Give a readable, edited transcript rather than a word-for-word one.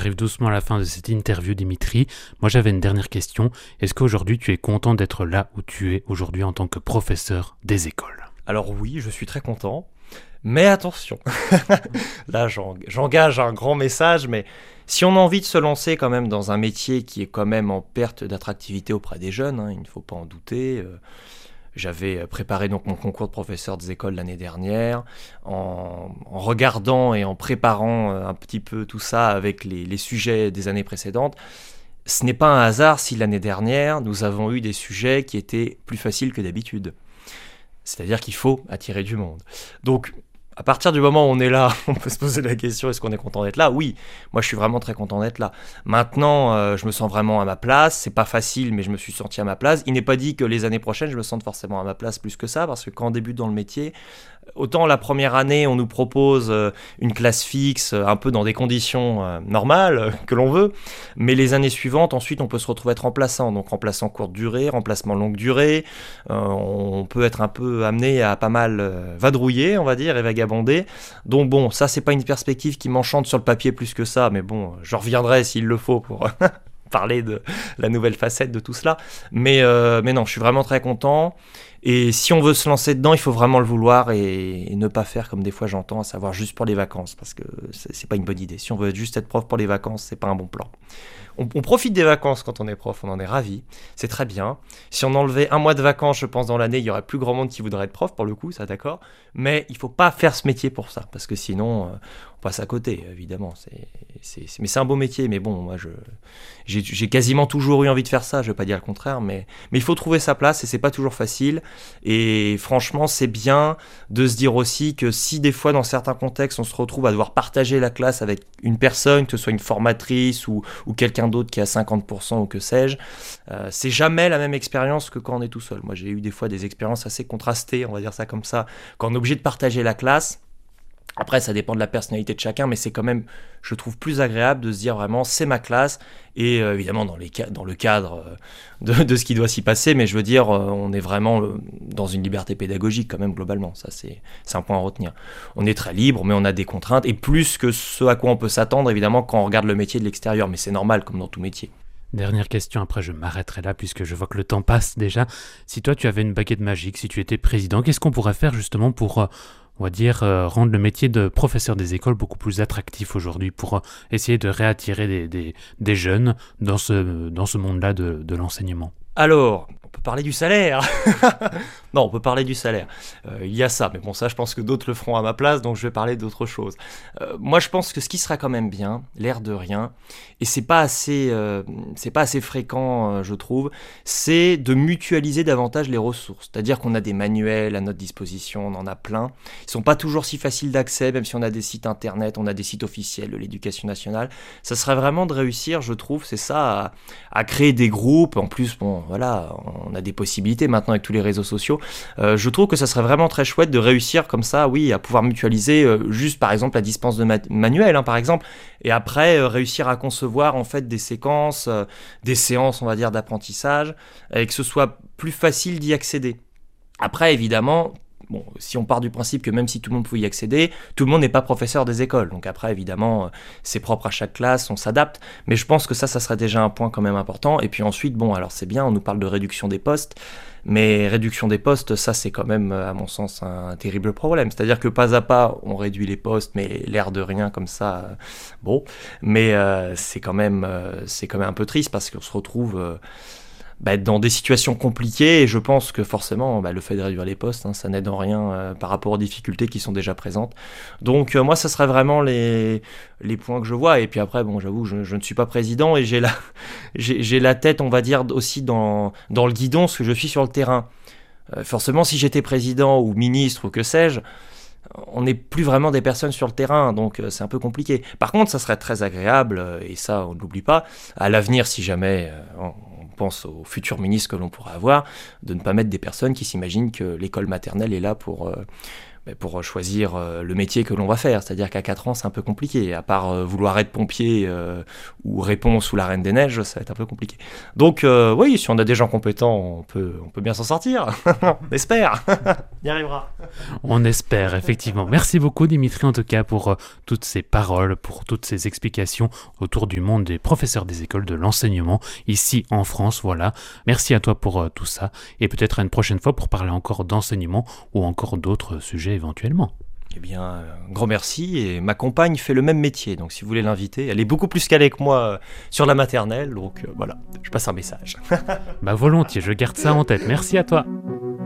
arrive doucement à la fin de cette interview, Dimitri. Moi, j'avais une dernière question. Est-ce qu'aujourd'hui, tu es content d'être là où tu es aujourd'hui en tant que professeur des écoles ? Alors oui, je suis très content. Mais attention, là j'engage un grand message, mais si on a envie de se lancer quand même dans un métier qui est quand même en perte d'attractivité auprès des jeunes, il ne faut pas en douter. J'avais préparé donc mon concours de professeur des écoles l'année dernière, en regardant et en préparant un petit peu tout ça avec les sujets des années précédentes. Ce n'est pas un hasard si l'année dernière, nous avons eu des sujets qui étaient plus faciles que d'habitude. C'est-à-dire qu'il faut attirer du monde. Donc, à partir du moment où on est là, on peut se poser la question, est-ce qu'on est content d'être là ? Oui, moi je suis vraiment très content d'être là. Maintenant, je me sens vraiment à ma place. C'est pas facile, mais je me suis senti à ma place. Il n'est pas dit que les années prochaines, je me sente forcément à ma place plus que ça, parce que quand on débute dans le métier, autant la première année, on nous propose une classe fixe, un peu dans des conditions normales que l'on veut, mais les années suivantes, ensuite, on peut se retrouver être remplaçant. Donc remplaçant courte durée, remplacement longue durée. On peut être un peu amené à pas mal vadrouiller, on va dire, et vagabonder. Donc bon, ça, c'est pas une perspective qui m'enchante sur le papier plus que ça, mais bon, je reviendrai s'il le faut pour parler de la nouvelle facette de tout cela. Mais non, je suis vraiment très content. Et si on veut se lancer dedans, il faut vraiment le vouloir et ne pas faire comme des fois j'entends, à savoir juste pour les vacances, parce que c'est pas une bonne idée. Si on veut juste être prof pour les vacances, c'est pas un bon plan. On profite des vacances quand on est prof, on en est ravis, c'est très bien. Si on enlevait un mois de vacances, je pense, dans l'année, il y aurait plus grand monde qui voudrait être prof, pour le coup, ça d'accord. Mais il faut pas faire ce métier pour ça, parce que sinon, on passe à côté, évidemment. Mais c'est un beau métier, mais bon, moi, j'ai quasiment toujours eu envie de faire ça, je vais pas dire le contraire, mais il faut trouver sa place et c'est pas toujours facile. Et franchement, c'est bien de se dire aussi que si des fois, dans certains contextes, on se retrouve à devoir partager la classe avec une personne, que ce soit une formatrice ou quelqu'un d'autre qui a 50% ou que sais-je, c'est jamais la même expérience que quand on est tout seul. Moi, j'ai eu des fois des expériences assez contrastées, on va dire ça comme ça, quand on est obligé de partager la classe. Après, ça dépend de la personnalité de chacun, mais c'est quand même, je trouve, plus agréable de se dire vraiment, c'est ma classe, et évidemment dans le cadre de ce qui doit s'y passer, mais je veux dire, on est vraiment dans une liberté pédagogique quand même, globalement, ça c'est un point à retenir. On est très libre, mais on a des contraintes, et plus que ce à quoi on peut s'attendre, évidemment, quand on regarde le métier de l'extérieur, mais c'est normal, comme dans tout métier. Dernière question, après je m'arrêterai là puisque je vois que le temps passe déjà. Si toi tu avais une baguette magique, si tu étais président, qu'est-ce qu'on pourrait faire justement pour, on va dire, rendre le métier de professeur des écoles beaucoup plus attractif aujourd'hui, pour essayer de réattirer des jeunes dans ce monde-là de l'enseignement ? Alors, on peut parler du salaire. Non, on peut parler du salaire. Il y a ça, mais bon, ça, je pense que d'autres le feront à ma place, donc je vais parler d'autre chose. Moi, je pense que ce qui sera quand même bien, l'air de rien, et c'est pas assez fréquent, je trouve, c'est de mutualiser davantage les ressources. C'est-à-dire qu'on a des manuels à notre disposition, on en a plein. Ils sont pas toujours si faciles d'accès, même si on a des sites internet, on a des sites officiels de l'Éducation nationale. Ça serait vraiment de réussir, je trouve, c'est ça, à créer des groupes. En plus, bon, voilà, on a des possibilités maintenant avec tous les réseaux sociaux. Je trouve que ça serait vraiment très chouette de réussir comme ça, oui, à pouvoir mutualiser juste par exemple la dispense de manuel, par exemple, et après réussir à concevoir en fait des séquences, des séances, on va dire, d'apprentissage, et que ce soit plus facile d'y accéder. Après, évidemment, bon, si on part du principe que même si tout le monde pouvait y accéder, tout le monde n'est pas professeur des écoles. Donc après, évidemment, c'est propre à chaque classe, on s'adapte. Mais je pense que ça serait déjà un point quand même important. Et puis ensuite, bon, alors c'est bien, on nous parle de réduction des postes. Mais réduction des postes, ça c'est quand même, à mon sens, un terrible problème. C'est-à-dire que pas à pas, on réduit les postes, mais l'air de rien comme ça, bon. Mais c'est quand même un peu triste parce qu'on se retrouve... dans des situations compliquées, et je pense que forcément le fait de réduire les postes, ça n'aide en rien par rapport aux difficultés qui sont déjà présentes. Donc moi ça serait vraiment les points que je vois, et puis après bon, j'avoue je ne suis pas président et j'ai la tête, on va dire, aussi dans le guidon, parce que je suis sur le terrain. Forcément si j'étais président ou ministre ou que sais-je, on n'est plus vraiment des personnes sur le terrain, donc c'est un peu compliqué. Par contre ça serait très agréable, et ça on ne l'oublie pas, à l'avenir si jamais on pense aux futurs ministres que l'on pourra avoir, de ne pas mettre des personnes qui s'imaginent que l'école maternelle est là pour pour choisir le métier que l'on va faire. C'est-à-dire qu'à 4 ans, c'est un peu compliqué. À part vouloir être pompier ou Réponse ou la Reine des Neiges, ça va être un peu compliqué. Donc oui, si on a des gens compétents, on peut bien s'en sortir. On espère. On y arrivera. On espère, effectivement. Merci beaucoup, Dimitri, en tout cas, pour toutes ces paroles, pour toutes ces explications autour du monde des professeurs des écoles, de l'enseignement, ici en France, voilà. Merci à toi pour tout ça, et peut-être à une prochaine fois pour parler encore d'enseignement ou encore d'autres sujets éventuellement. Eh bien, un grand merci, et ma compagne fait le même métier, donc si vous voulez l'inviter, elle est beaucoup plus calée que moi sur la maternelle, donc voilà, je passe un message. Volontiers, je garde ça en tête. Merci à toi.